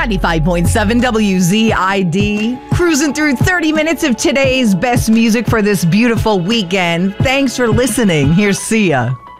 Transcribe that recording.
95.7 WZID. Cruising through 30 minutes of today's best music for this beautiful weekend. Thanks for listening. Here's Sia.